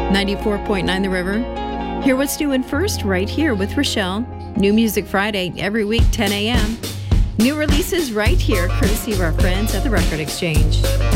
94.9 The River. Hear what's new and first right here with Rochelle. New Music Friday every week, 10 a.m. New releases right here, courtesy of our friends at the Record Exchange.